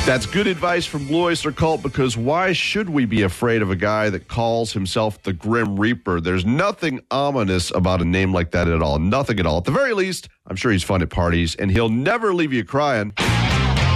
That's good advice from Blue Oyster Cult, because why should we be afraid of a guy that calls himself the Grim Reaper? There's nothing ominous about a name like that at all. Nothing at all. At the very least, I'm sure he's fun at parties, and he'll never leave you crying.